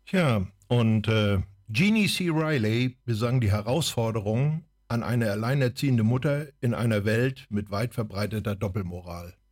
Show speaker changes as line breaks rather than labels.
Ja, und Jeannie C. Riley besang die Herausforderung an eine alleinerziehende Mutter in einer Welt mit weit verbreiteter Doppelmoral.